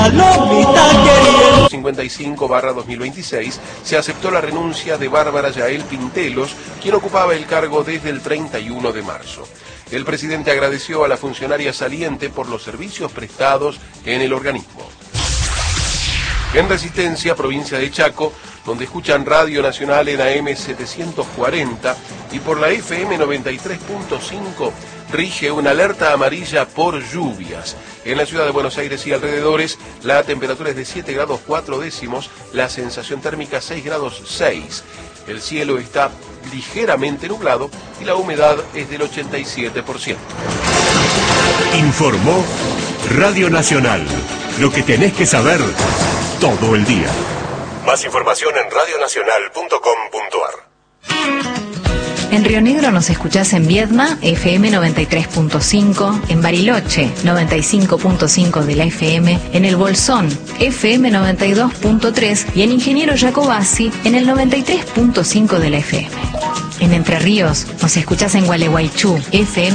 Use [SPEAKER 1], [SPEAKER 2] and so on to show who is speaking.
[SPEAKER 1] 55/2026 se aceptó la renuncia de Bárbara Yael Pintelos, quien ocupaba el cargo desde el 31 de marzo. El presidente agradeció a la funcionaria saliente por los servicios prestados en el organismo. En Resistencia, provincia de Chaco, donde escuchan Radio Nacional en AM 740 y por la FM 93.5, rige una alerta amarilla por lluvias. En la ciudad de Buenos Aires y alrededores, la temperatura es de 7 grados 4 décimos, la sensación térmica 6 grados 6. El cielo está ligeramente nublado y la humedad es del 87%.
[SPEAKER 2] Informó Radio Nacional. Lo que tenés que saber todo el día. Más información en radionacional.com.ar.
[SPEAKER 3] En Río Negro nos escuchás en Viedma, FM 93.5, en Bariloche, 95.5 de la FM, en El Bolsón, FM 92.3 y en Ingeniero Jacobasi, en el 93.5 de la FM. En Entre Ríos nos escuchás en Gualeguaychú, FM